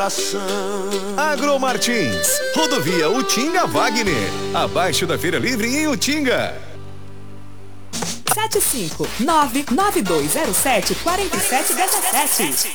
Agromartins, rodovia Utinga Wagner, abaixo da Feira Livre em Utinga. 75992074717.